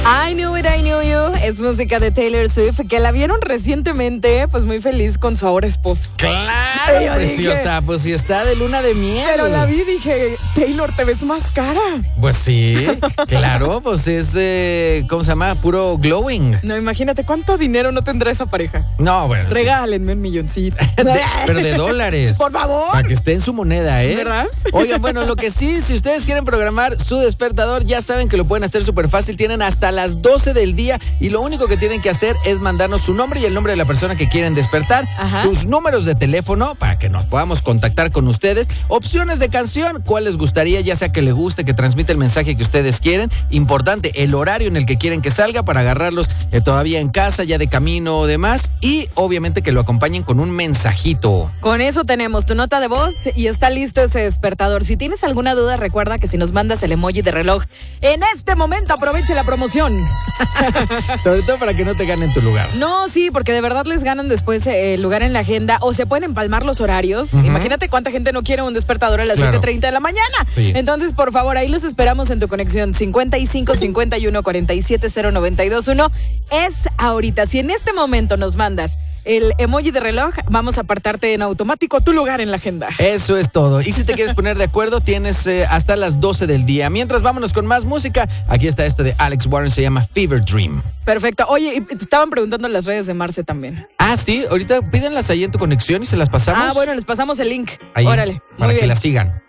I Knew You es música de Taylor Swift, que la vieron recientemente, pues muy feliz con su ahora esposo. ¡Claro, preciosa! Pues si está de luna de miel. Pero la vi y dije, Taylor, te ves más cara. Pues sí, claro, pues es, ¿cómo se llama? Puro glowing. No, imagínate cuánto dinero no tendrá esa pareja. No, bueno. Regálenme un milloncito. Pero de dólares. Por favor. Para que esté en su moneda, ¿eh? ¿Verdad? Oigan, bueno, lo que sí, si ustedes quieren programar su despertador, ya saben que lo pueden hacer súper fácil. Tienen hasta las 12 del día y lo único que tienen que hacer es mandarnos su nombre y el nombre de la persona que quieren despertar, Ajá. sus números de teléfono para que nos podamos contactar con ustedes, opciones de canción, cuál les gustaría, ya sea que le guste, que transmita el mensaje que ustedes quieren. Importante, el horario en el que quieren que salga para agarrarlos todavía en casa, ya de camino o demás. Y obviamente que lo acompañen con un mensajito. Con eso tenemos tu nota de voz y está listo ese despertador. Si tienes alguna duda, recuerda que si nos mandas el emoji de reloj, en este momento aproveche la promoción. Sobre todo para que no te ganen tu lugar. No, sí, porque de verdad les ganan después el lugar en la agenda o se pueden empalmar los horarios. Imagínate cuánta gente no quiere un despertador a las 7:30 de la mañana. Sí. Entonces, por favor, ahí los esperamos en tu conexión 55 51 47 0921. Es ahorita. Si en este momento nos mandas el emoji de reloj, vamos a apartarte en automático tu lugar en la agenda. Eso es todo. Y si te quieres poner de acuerdo, tienes hasta las 12 del día. Mientras, vámonos con más música. Aquí está esta de Alex Warren, se llama Fever Dream. Perfecto. Oye, y te estaban preguntando las redes de Marce también. Ah, sí, ahorita pídenlas ahí en tu conexión y se las pasamos. Ah, bueno, les pasamos el link. Ahí, Órale. para muy que bien. las sigan.